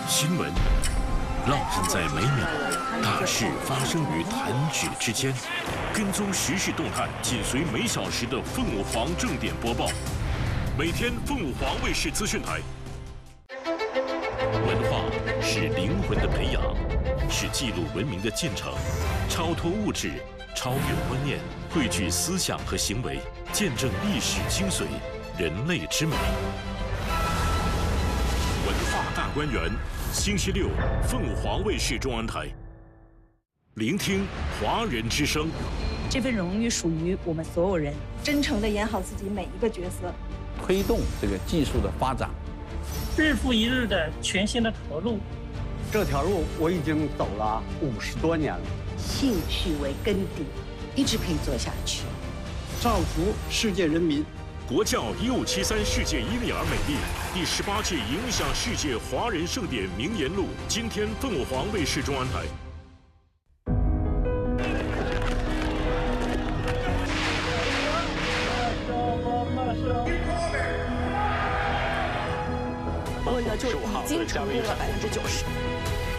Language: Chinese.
新闻烙印在每秒，大事发生于弹指之间。跟踪时事动态，紧随每小时的凤舞凰正点播报。每天凤舞凰卫视资讯台。文化是灵魂的培养，是记录文明的进程，超脱物质，超越观念，汇聚思想和行为，见证历史精髓，人类之美。文化大观园，星期六，凤舞凰卫视中央台。聆听华人之声。 这份荣誉属于我们所有人， 真诚地演好自己每一个角色， 推动这个技术的发展， 日复一日的全新的投入。 这条路我已经走了50多年了， 兴趣为根底，一直可以做下去。 造福世界人民。 国教1573世界伊利尔美丽第18届影响世界华人盛典名言录，今天凤舞凰卫视中央台。 我就已经成功了90%。